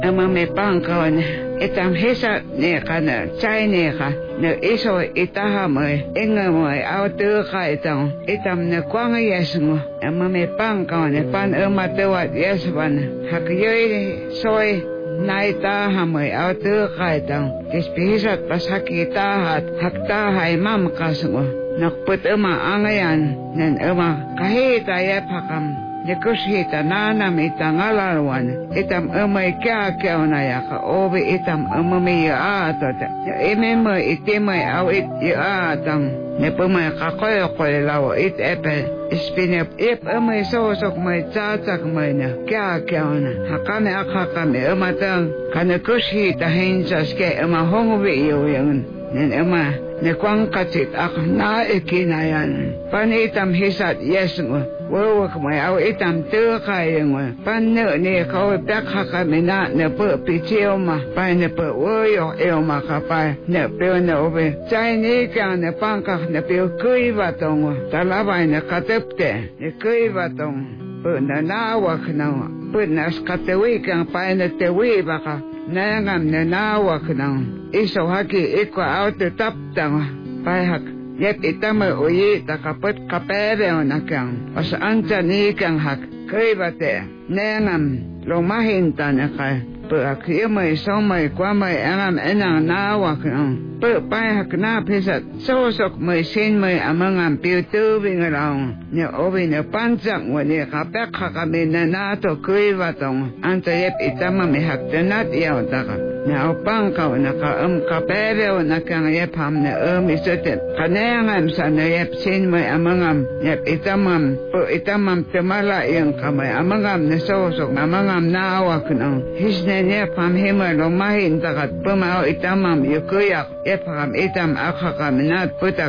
ama me pankon etam hesa ne kana chai ne ka ne iso itaha mai enga mai auto ka etam ne kwanga yesmo ama me pankon ne pan ama te wa yesban hakyoi soi naita hamai auto ka kispisat pasakita hakta hai mam kasmo nakput ama angayan nen ama kahita ya pakam Nekushita nana mitangalarwan itam kya na yaka obi itam atota imema itimay awit atam nepumay kakoy law it epe spinep ip sosok may tsatak may na kya na hakame akakame matang kanekushita hinsas ke hongubi yun nen nekwang katit ak na ikinayan panitam hisat yesmo wawak may aw itam tukayang panno ni ko dakha mina ne po pichio ma pa ne po woyo ma kapay ne pe ne obe chai ni ka ne pangka ne pe kui batong talabay ne katepte ne kui batong po na nawak na po na skatewi kang pa ne tewi baka nangam ne nawak na iso haki ikwa auto taptang pahak yep itama oye takapet kapere onakang as anta ni kang hak kaibate nangam lomahinta nakay pa akiyamay somay kwamay angam enang nawak pa pahak na pisat sosok may sin may amangam piutubing around ni obi na pansak wani kapek kami na nato kaibatong anta yep itama may haktanat yaw taka na upang ka kapere o nakang yep ham na isotet kanayangam sa na yep sin may amangam yep itamam po itamam tamala yung kamay amangam na sosok amangam nawak ng hisne yep ham hima lumahin takat pumao itamam yukuyak yep ham itam akakam nat putak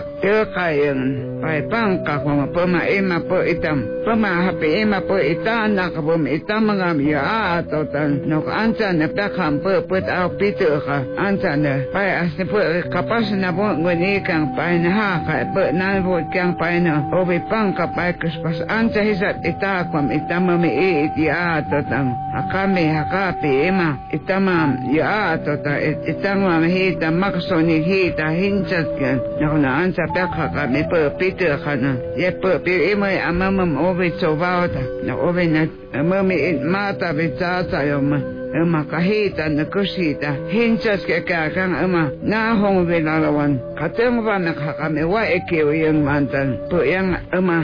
tukayang pay pangka kung puma ima po itam puma hapi ima po itan nakapum itamangam ya atotan nok ansa na pakam po put pito ka anta na pay asne po kapas na po nguni kang pay na haka po nanbod kang pay na obi pang kapay kuspas anta hisat itakwam itamami itiatotan hakami hakapi ima itamam ya atota itangwam hita maksoni hita hinsat kan nakuna ansa paka kami po pito ka na ye po pi ima amamam obi sobauta na obi na amami mata bitata yoma kahita na kusita hinsas ke kakang nahong bilalawan kateng ba nakakami wa ikiw yung mantan po yung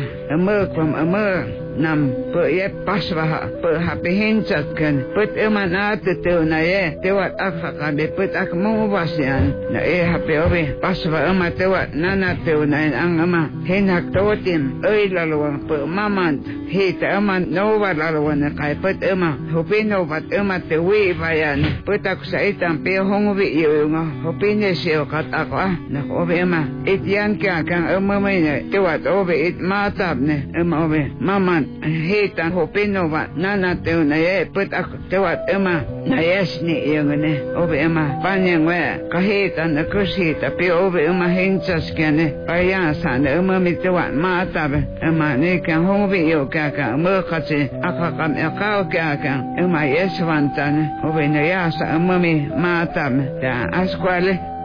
kwam nam po ye paswa po hapi hinsas kan put natutuw na ye tiwat akakami put akmubas yan na hapi obi paswa tiwat nanatuw na yan ang hinak totim lalawang po mamant hita nowa lalawan na kay put hupino bat tewi bayan putak sa itang pihongwi yung hupine siyo kat ako na obi ityan ka kang umamay na tiwat obi it matab ne obi mamant hita hupino bat nanatuw na ye putak tiwat na yes ni yung ne obi panyang we kahita na kusita pi obi hinsas ka ne payasan umami tiwat matab ni kang hongwi yung kaka kasi akakam akaw kaka yes wantan obi na yasa umami matab da askwale